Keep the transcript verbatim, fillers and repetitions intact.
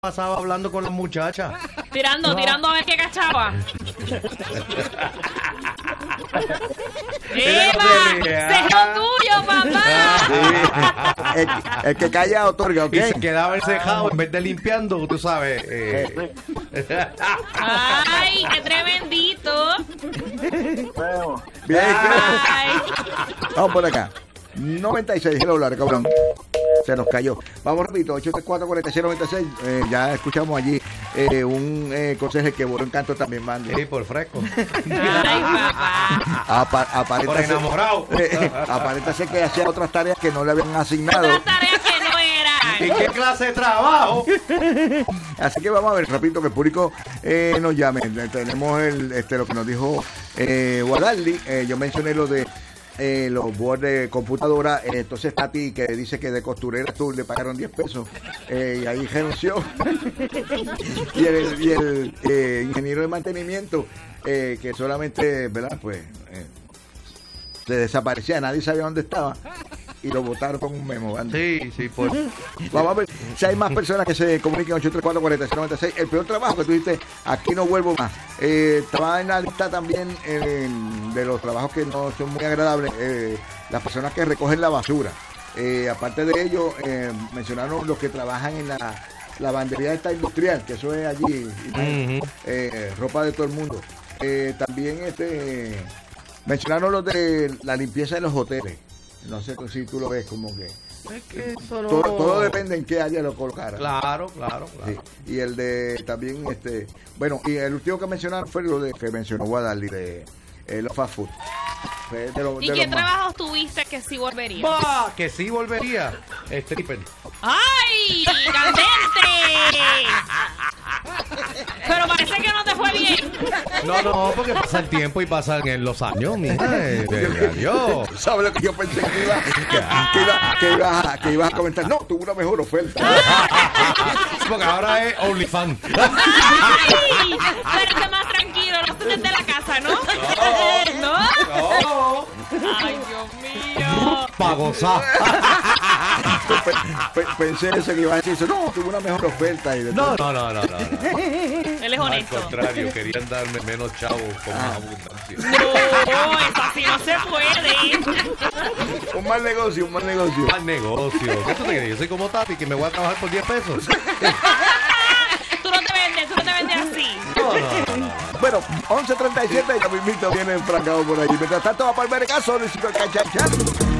pasaba hablando con las muchachas. Tirando, no. tirando a ver qué cachaba. ¡Eva! ¡Cejo tuyo, papá! Sí. El, el que calla otorga, ¿ok? Y se quedaba el cejado en vez de limpiando, tú sabes. Eh. ¡Ay, qué tremendito! Bien, Ay. Vamos por acá. noventa y seis, hello, Lara, cabrón. Se nos cayó. Vamos rapidito, ocho tres cuatro, cuatro seis nueve seis. Eh, ya escuchamos allí eh, un eh, consejo que Boró Encanto también manda. Sí, por fresco. Ay, papá. Apa, aparenta por enamorado. Ser, eh, aparenta ser que hacía otras tareas que no le habían asignado. Otras tareas que no eran. ¿Y qué clase de trabajo? Así que vamos a ver, rapidito, que el público eh, nos llame. Tenemos el, este, lo que nos dijo eh, Guadaldi. Eh, yo mencioné lo de Eh, los boards de computadora, eh, entonces Tati que dice que de costurera tú le pagaron diez pesos eh, y ahí renunció. y el, y el eh, ingeniero de mantenimiento eh, que solamente, ¿verdad? Pues eh, se desaparecía, nadie sabía dónde estaba y lo botaron con un memo. ¿Vale? Sí, sí, pues. Vamos a ver si hay más personas que se comuniquen. Ocho tres cuatro, cuatro seis nueve seis. El peor trabajo que tú dijiste, aquí no vuelvo más. Eh, estaba en la lista también eh, de los trabajos que no son muy agradables, eh, las personas que recogen la basura. Eh, aparte de ello, eh, mencionaron los que trabajan en la lavandería esta industrial, que eso es allí, uh-huh. eh, ropa de todo el mundo. Eh, también este mencionaron los de la limpieza de los hoteles. No sé si tú lo ves como que, es que eso no... todo, todo depende en qué área lo colocaran. Claro, claro, claro. Sí. Y el de también, este bueno, y el último que mencionaron fue lo de que mencionó Guadalí, de eh, los fast food. De lo, ¿Y de qué trabajos tuviste que sí volvería? ¡Bah! Que sí volvería. Stripper. ¡Ay! ¡Candente! Pero parece que no te fue bien. No, no, porque pasa el tiempo y pasan en los años, mija. Eh, eh, yo. ¿Sabes lo que yo pensé que iba, que, iba, que, iba, que ibas a comentar? No, tuve una mejor oferta. Porque ahora es OnlyFans. ¡Ay! Pero que más tranquilo, no estés de la casa, ¿no? No. ¿No? No. ¡Ay, Dios mío! Pa' gozar. Pensé eso que iba a decir eso. No, tuve una mejor oferta. Y de no, no, no, no, no, no. Él es honesto. Al contrario, querían darme menos chavos con más abundancia. No, eso así no se puede. Un mal negocio, un mal negocio. Un mal negocio. ¿Qué tú te crees? Yo soy como Tati, que me voy a trabajar por diez pesos. Tú no te vendes, tú no te vendes así. No, no, no, no. Bueno, once treinta y siete, ya mismito viene enfrancado por allí. Mientras tanto, va para el mercado, necesito el cachachán.